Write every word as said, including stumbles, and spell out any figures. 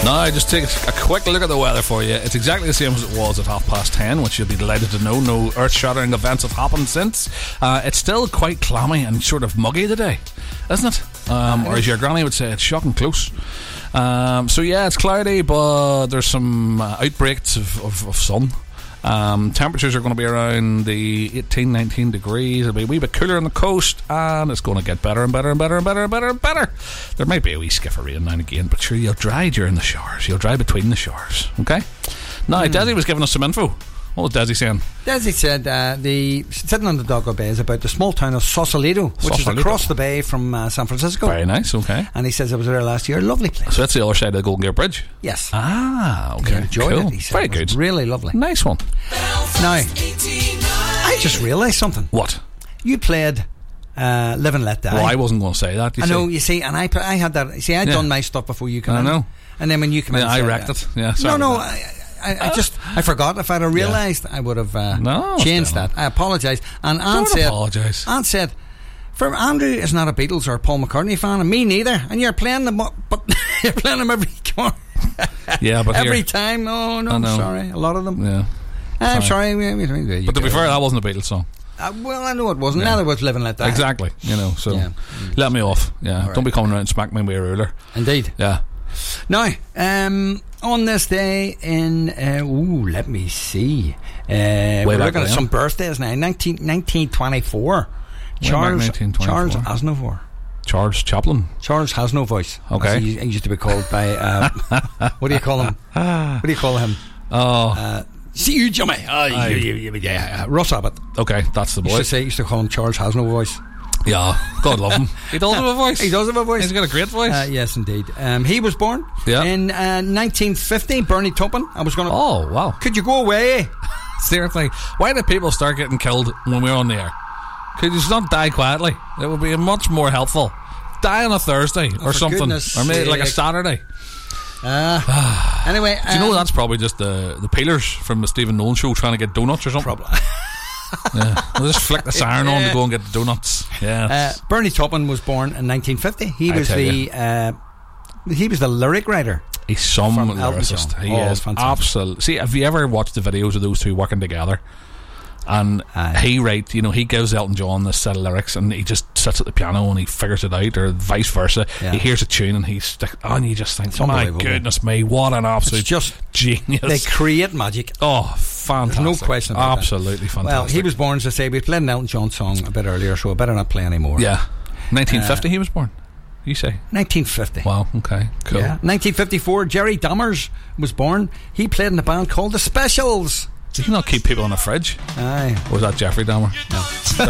Now, just take a quick look at the weather for you. It's exactly the same as it was at half past ten, which you'll be delighted to know. No earth-shattering events have happened since. Uh, it's still quite clammy and sort of muggy today, isn't it? Um, or as your granny would say, it's shocking close. Um, so yeah, it's cloudy, but there's some uh, outbreaks of, of, of sun. Um, temperatures are going to be around the eighteen, nineteen degrees. It'll be a wee bit cooler on the coast, and it's going to get better and better and better and better and better and better. There might be a wee skiff of rain now and again, but sure, you'll dry during the showers. You'll dry between the showers. Okay. Now, mm. Desi was giving us some info. What was Desi saying? Desi said uh, the sitting on the Doggo Bay is about the small town of Sausalito, which Sausalito. is across the bay from uh, San Francisco. Very nice, okay. And he says it was there last year. Lovely place. So that's the other side of the Golden Gate Bridge? Yes. Ah, okay. He enjoyed cool. it, he said. Very it was good. Really lovely. Nice one. Now, I just realised something. What? You played uh, Live and Let Die. Well, I wasn't going to say that. You I see. know, you see, and I I had that. See, I'd yeah. done my stuff before you came I in. know. And then when you came yeah, in, I said, wrecked uh, it. Yeah, sorry. No, no, I, I, I just I forgot. If I'd have realised, yeah. I would have uh, no, changed that. I apologise. And Anne Don't said, apologise. Anne said, for Andrew is not a Beatles or a Paul McCartney fan, and me neither. And you're playing them, but you're playing them every yeah, but every here, time. Oh no, I'm sorry. A lot of them. Yeah, I'm sorry. sorry. But to be fair, that wasn't a Beatles song. Uh, well, I know it wasn't. Yeah. Neither was Live and Let Die. Exactly. You know, so yeah. let me off. Yeah, right. Don't be coming around and smack me with a ruler. Indeed. Yeah. Now, um, on this day in, uh, ooh, let me see. Uh, we're looking at some birthdays now. nineteen, nineteen twenty-four. Charles, nineteen twenty-four. Charles Aznavour. Charles Chaplin. Charles has no voice. Okay. He, he used to be called by, uh, what do you call him? What do you call him? Oh. Uh, See you, Jimmy. Oh, you, you, you, yeah, Russ Abbott. Okay, that's the boy. Used to, say, used to call him Charles has no voice. Yeah, God love him. He does have a voice. He does have a voice. He's got a great voice. Uh, yes, indeed. Um, he was born yeah. in uh, nineteen fifty. Bernie Taupin. I was going to. Oh wow! Could you go away? Seriously, why did people start getting killed when we were on the air? Could you just not die quietly? It would be much more helpful. Die on a Thursday oh, or something, or maybe sake. like a Saturday. Uh, anyway, do you know um, that's probably just the the peelers from the Stephen Nolan show trying to get donuts or something? Probably. Yeah, we'll just flick the siren yeah. on to go and get the donuts. Yeah. Uh, Bernie Taupin was born in nineteen fifty. He was the uh, he was the lyric writer. He's some lyricist. He oh, is absolutely. See, have you ever watched the videos of those two working together? And uh, he write, you know, he gives Elton John this set of lyrics, and he just sits at the piano and he figures it out, or vice versa. Yeah. He hears a tune and he stick, oh, and you just think, my goodness me, what an absolute it's just genius! They create magic. Oh, fantastic! There's no question about absolutely that. fantastic. Well, he was born, as I say, we played an Elton John song a bit earlier, so I better not play anymore. Yeah, nineteen fifty. Uh, he was born. You say nineteen fifty. Wow. Okay. Cool. Yeah. nineteen fifty-four. Jerry Dammers was born. He played in a band called The Specials. Did you not keep people in a fridge? Aye. Or was that Jeffrey Dahmer? No.